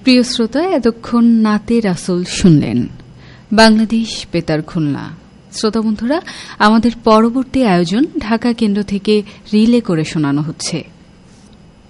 প্রিয় শ্রোতা, এতক্ষণ নাতে রাসূল শুনলেন। বাংলাদেশ বেতার খুলনা। শ্রোতা বন্ধুরা, আমাদের পরবর্তী আয়োজন ঢাকা কেন্দ্র থেকে রিলে করে শোনানো হচ্ছে।